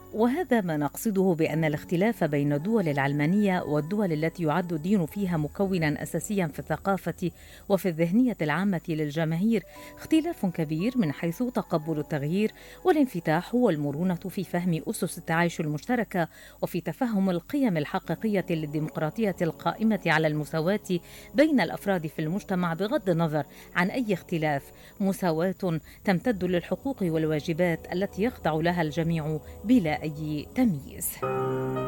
وهذا ما نقصده بأن الاختلاف بين الدول العلمانية والدول التي يعد الدين فيها مكونا أساسيا في الثقافة وفي الذهنية العامة للجماهير اختلاف كبير من حيث تقبل التغيير والانفتاح والمرونة في فهم أسس التعايش المشتركة وفي تفهم القيم الحقيقية للديمقراطية القائمة على المساواة بين الأفراد في المجتمع بغض النظر عن أي اختلاف، مساواة تمتد للحقوق والواجبات التي يخضع لها الجميع بلا أي تمييز.